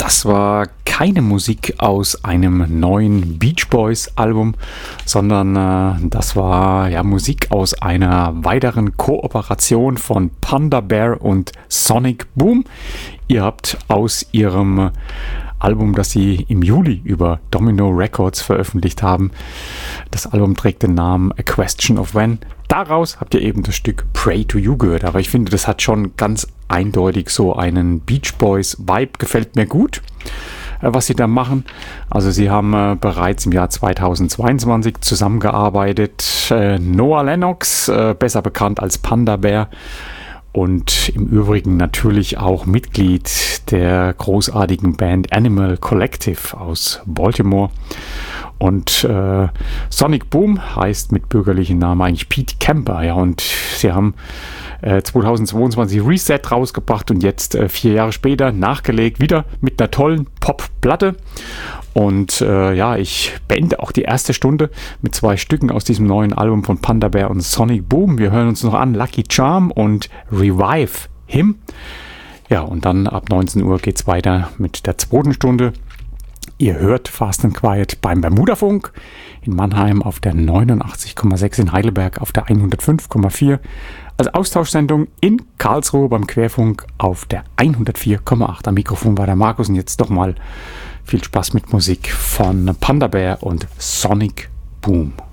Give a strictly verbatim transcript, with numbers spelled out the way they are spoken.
Das war keine Musik aus einem neuen Beach Boys Album, sondern äh, das war ja Musik aus einer weiteren Kooperation von Panda Bear und Sonic Boom. Ihr habt aus ihrem Album, das sie im Juli über Domino Records veröffentlicht haben, das Album trägt den Namen A Question of When. Daraus habt ihr eben das Stück Pray to You gehört, aber ich finde, das hat schon ganz eindeutig so einen Beach Boys Vibe, gefällt mir gut, äh, was sie da machen. Also sie haben äh, bereits im Jahr zweitausendzweiundzwanzig zusammengearbeitet. Äh, Noah Lennox, äh, besser bekannt als Panda Bear, und im Übrigen natürlich auch Mitglied der großartigen Band Animal Collective aus Baltimore. Und äh, Sonic Boom heißt mit bürgerlichem Namen eigentlich Pete Camper. Ja, und sie haben äh, zweitausendzweiundzwanzig Reset rausgebracht und jetzt äh, vier Jahre später nachgelegt, wieder mit einer tollen Pop-Platte. Und äh, ja, ich beende auch die erste Stunde mit zwei Stücken aus diesem neuen Album von Panda Bear und Sonic Boom. Wir hören uns noch an Lucky Charm und Revive Him. Ja, und dann ab neunzehn Uhr geht es weiter mit der zweiten Stunde. Ihr hört Fast and Quiet beim Bermudafunk in Mannheim auf der neunundachtzig Komma sechs, in Heidelberg auf der hundertfünf Komma vier, als Austauschsendung in Karlsruhe beim Querfunk auf der hundertvier Komma acht. Am Mikrofon war der Markus und jetzt doch mal viel Spaß mit Musik von Panda Bear und Sonic Boom.